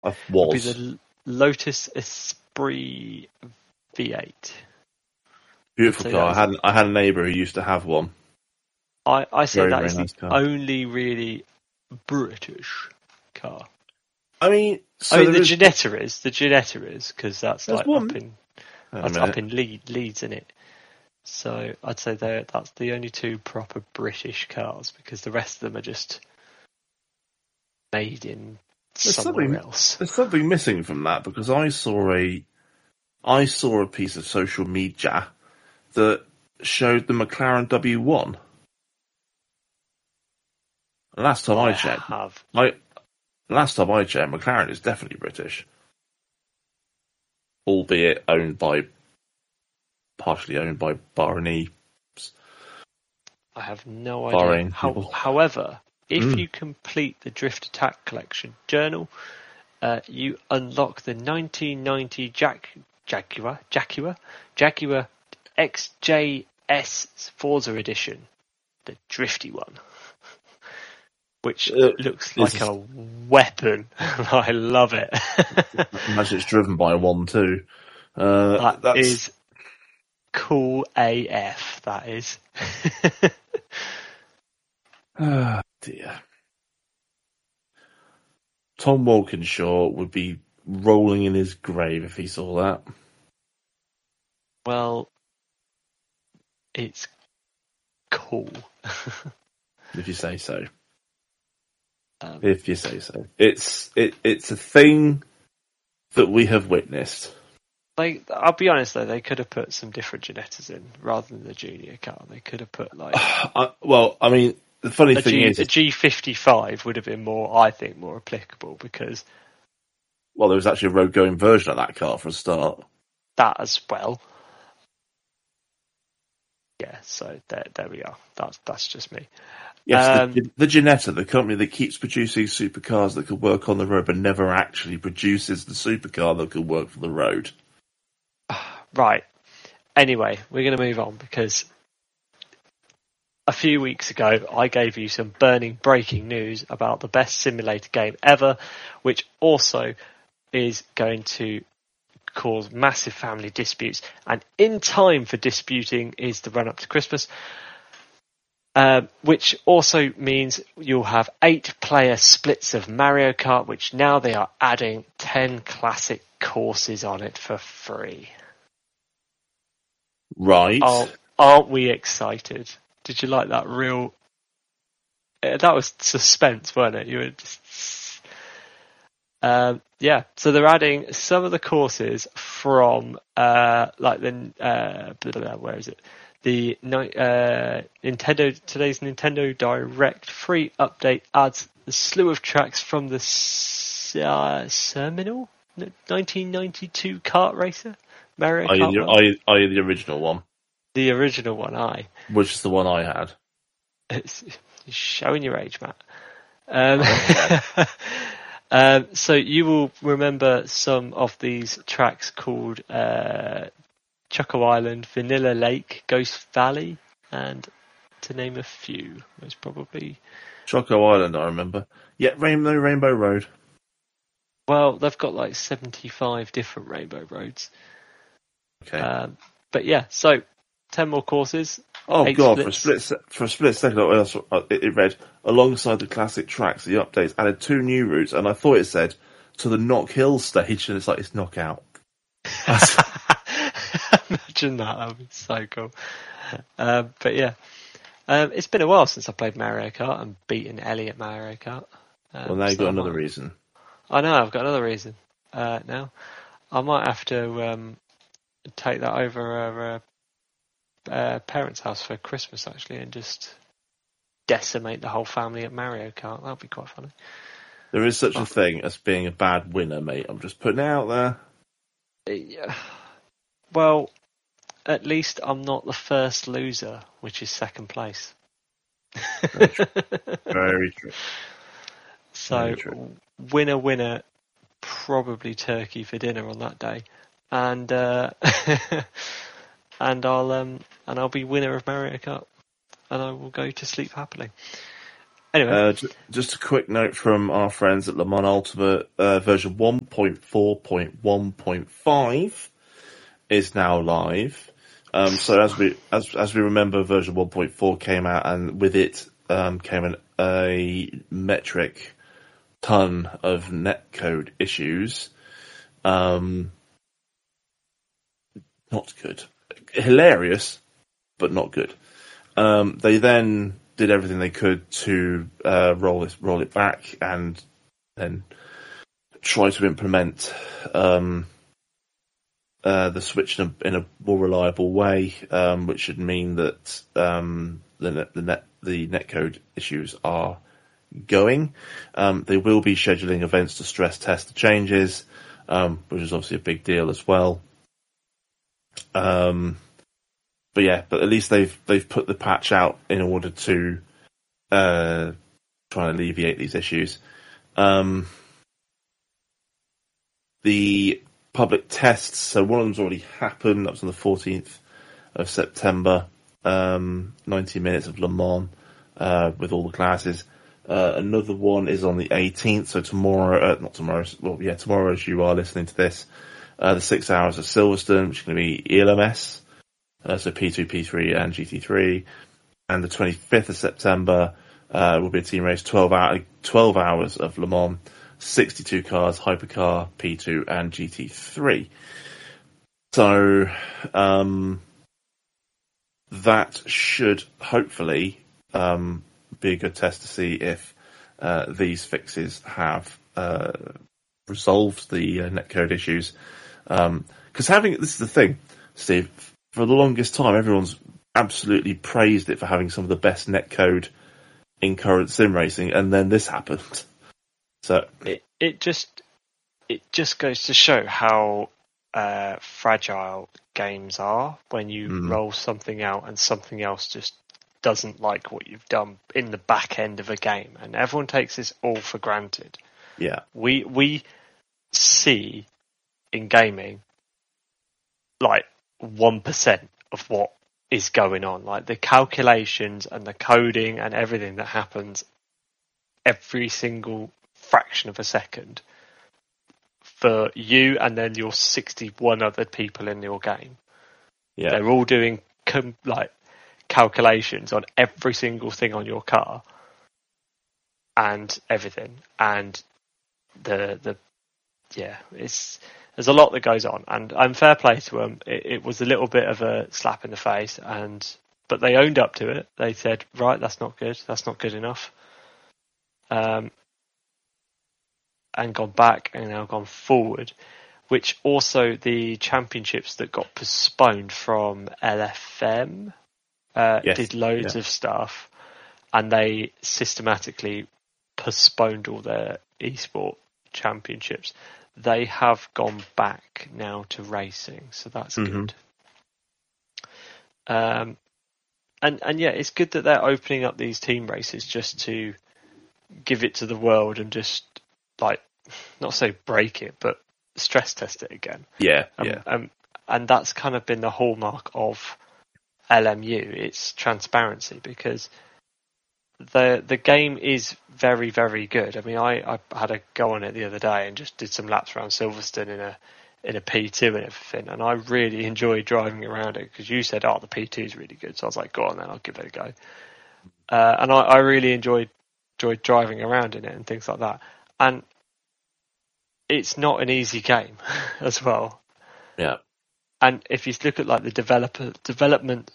I would be was. the Lotus Esprit V8. Beautiful So car. I had a neighbour who used to have one. I say Very, that very is nice the car. only really British car. I mean, the Ginetta is because that's there's like one. up in Leeds, isn't it? So I'd say that's the only two proper British cars because the rest of them are just made in somewhere else. There's something missing from that because I saw a piece of social media that showed the McLaren W1. Last time I checked, McLaren is definitely British, albeit partially owned by Bahraini. I have no idea. However, if you complete the Drift Attack Collection journal, you unlock the 1990 Jaguar XJS Forza Edition, the drifty one, which looks like a weapon. I love it. Imagine it's driven by one too. That is cool AF. That is. Oh dear. Tom Walkinshaw would be rolling in his grave if he saw that. Well, it's cool. If you say so. If you say so. It's a thing that we have witnessed. Like, I'll be honest though, they could have put some different Ginettas in rather than the junior car. They could have put like. Well, I mean, the funny thing is, a G55 would have been more applicable because. Well, there was actually a road-going version of that car for a start. That as well. Yeah, so there we are. That's just me. Yes, the Ginetta, the company that keeps producing supercars that could work on the road, but never actually produces the supercar that could work for the road. Right. Anyway, we're going to move on because a few weeks ago I gave you some breaking news about the best simulator game ever, which also is going to cause massive family disputes. And in time for disputing is the run up to Christmas, which also means you'll have 8-player splits of Mario Kart, which now they are adding 10 classic courses on it for free. Right. Aren't we excited? Did you like that that was suspense, wasn't it? You were just... yeah, so they're adding some of the courses from where is it? The today's Nintendo Direct free update adds a slew of tracks from the Seminole 1992 kart racer Mario Kart. Are you the original one? The original one, Which is the one I had. It's showing your age, Matt. So you will remember some of these tracks called Choco Island, Vanilla Lake, Ghost Valley, and to name a few, most probably. Choco Island, I remember. Yeah, Rainbow Road. Well, they've got like 75 different Rainbow Roads. Okay. But yeah, so 10 more courses. Oh god! For a split second, it read alongside the classic tracks, the updates added 2 new routes, and I thought it said to the Knock Hill stage, and it's Knockout. Imagine that would be so cool. But yeah, it's been a while since I played Mario Kart and beaten Ellie at Mario Kart. Well, now you've got another reason. I know, I've got another reason now. I might have to take that over her parents' house for Christmas, actually, and just decimate the whole family at Mario Kart. That would be quite funny. There is such a thing as being a bad winner, mate. I'm just putting it out there. Yeah. Well, at least I'm not the first loser, which is second place. Very true. Very true. So, Very true. Winner, probably turkey for dinner on that day, and and I'll be winner of Mario Kart, and I will go to sleep happily. Anyway, Just a quick note from our friends at Le Mans Ultimate, version 1.4.1.5 is now live. So as we remember, version 1.4 came out, and with it came a metric ton of netcode issues. Not good. Hilarious, but not good. They then did everything they could to roll it back, and then try to implement the switch in a more reliable way, which should mean that the netcode issues are going. They will be scheduling events to stress test the changes, which is obviously a big deal as well. But at least they've put the patch out in order to try and alleviate these issues. The public tests, so one of them's already happened. That was on the 14th of September. 90 minutes of Le Mans with all the classes. Another one is on the 18th, so tomorrow, tomorrow as you are listening to this, the 6 hours of Silverstone, which is going to be ELMS, so P2, P3 and GT3. And the 25th of September will be a team race, 12 hours of Le Mans, 62 cars, Hypercar, P2 and GT3. So that should hopefully be a good test to see if these fixes have resolved the netcode issues. Because this is the thing, Steve, for the longest time, everyone's absolutely praised it for having some of the best netcode in current sim racing, and then this happened. So it just goes to show how fragile games are when you roll something out and something else just doesn't like what you've done in the back end of a game, and everyone takes this all for granted. Yeah, we see in gaming like 1% of what is going on, like the calculations and the coding and everything that happens every single fraction of a second for you and then your 61 other people in your game. Yeah, they're all doing calculations on every single thing on your car and everything, and there's a lot that goes on, and I'm fair play to them. It was a little bit of a slap in the face, but they owned up to it. They said, right, that's not good enough, and gone back and now gone forward, which also the championships that got postponed from LFM did loads of stuff, and they systematically postponed all their esport championships. They have gone back now to racing, so that's good. And it's good that they're opening up these team races just to give it to the world and just not say break it, but stress test it again. And that's kind of been the hallmark of LMU. It's transparency, because the game is very, very good. I mean, I had a go on it the other day and just did some laps around Silverstone in a P2 and everything, and I really enjoyed driving around it, because you said, the P2 is really good, so I was like, go on then, I'll give it a go. And I really enjoyed driving around in it and things like that. And it's not an easy game as well. Yeah. And if you look at the development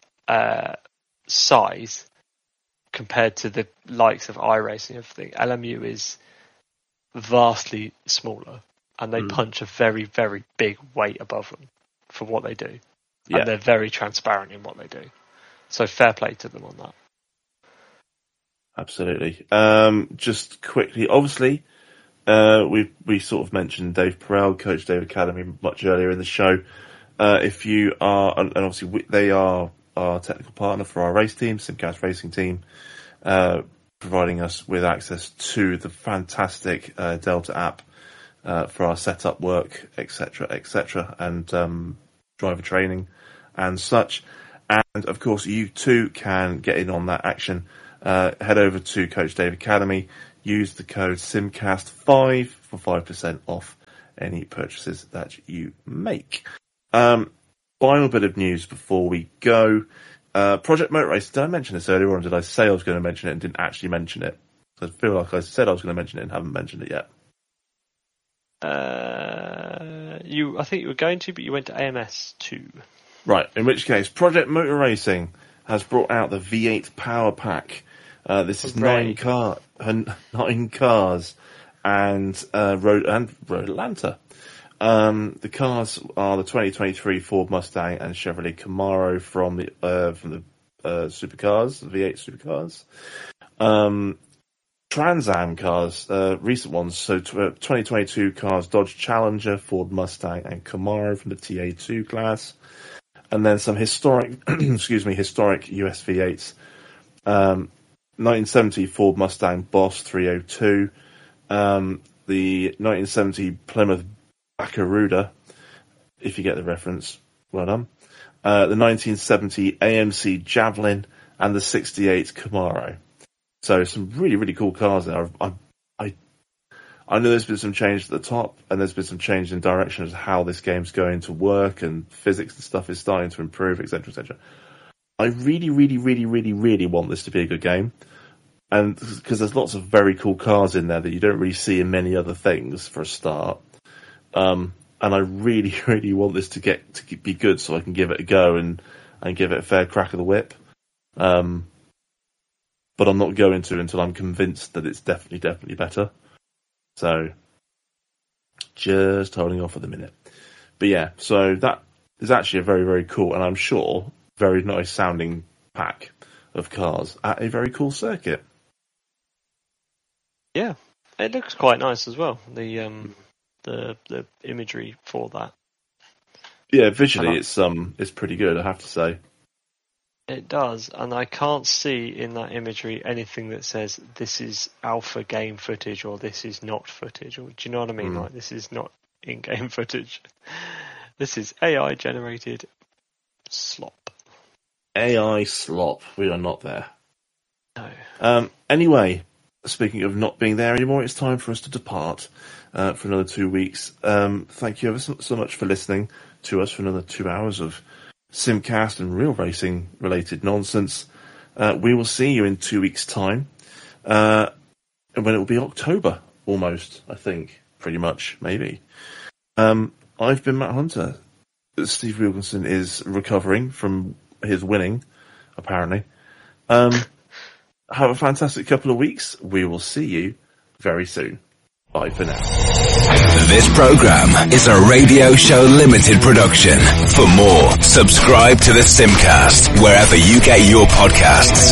size compared to the likes of iRacing and everything, LMU is vastly smaller, and they punch a very, very big weight above them for what they do. Yeah. And they're very transparent in what they do. So fair play to them on that. Absolutely. Just quickly, obviously, we sort of mentioned Dave Perel, Coach Dave Academy, much earlier in the show. If you are, and obviously they are our technical partner for our race team, Simcast Racing Team, providing us with access to the fantastic Delta app for our setup work, etc., and driver training and such. And of course, you too can get in on that action head over to Coach Dave Academy. Use the code SIMCAST5 for 5% off any purchases that you make. Final bit of news before we go. Project Motor Race. Did I mention this earlier on? Did I say I was going to mention it and didn't actually mention it? I feel like I said I was going to mention it and haven't mentioned it yet. I think you were going to, but you went to AMS 2. Right, in which case, Project Motor Racing has brought out the V8 Power Pack. This is 9 cars and Road Atlanta. The cars are the 2023 Ford Mustang and Chevrolet Camaro from the supercars, the V8 supercars. Trans Am cars, recent ones. So 2022 cars: Dodge Challenger, Ford Mustang, and Camaro from the TA2 class. And then some historic, historic US V8s. 1970 Ford Mustang Boss 302. The 1970 Plymouth Baccaruda, if you get the reference, well done. The 1970 AMC Javelin and the 68 Camaro. So some really, really cool cars there. I know there's been some change at the top, and there's been some change in direction as to how this game's going to work, and physics and stuff is starting to improve, etc., etc. I really, really, really, really, really want this to be a good game, and because there's lots of very cool cars in there that you don't really see in many other things for a start. And I really, really want this to be good, so I can give it a go and give it a fair crack of the whip. But I'm not going to until I'm convinced that it's definitely better. So, just holding off at the minute. But yeah, so that is actually a very, very cool, and I'm sure very nice sounding pack of cars at a very cool circuit. Yeah, it looks quite nice as well. The imagery for that. Yeah, visually it's pretty good, I have to say. It does, and I can't see in that imagery anything that says this is alpha game footage or this is not footage. Or do you know what I mean? Like, this is not in-game footage. This is AI generated slop. AI slop. We are not there. No. Anyway, speaking of not being there anymore, it's time for us to depart for another 2 weeks. Thank you ever so much for listening to us for another 2 hours of Simcast and real racing related nonsense. We will see you in 2 weeks' time, when it will be October almost, I think, pretty much, maybe. I've been Matt Hunter. Steve Wilkinson is recovering from his winning, apparently. Have a fantastic couple of weeks. We will see you very soon. Bye for now. This program is a Radio Show Limited production. For more, subscribe to the Simcast wherever you get your podcasts.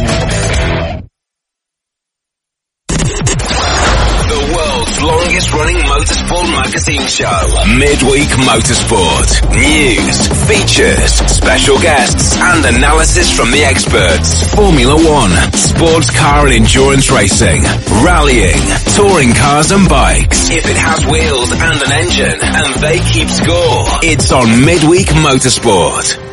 The world's longest running motorsport magazine show, Midweek Motorsport. News, features, special guests, and analysis from the experts. Formula One, sports car and endurance racing, rallying, touring cars and bikes. If it has wheels and an engine, and they keep score, it's on Midweek Motorsport.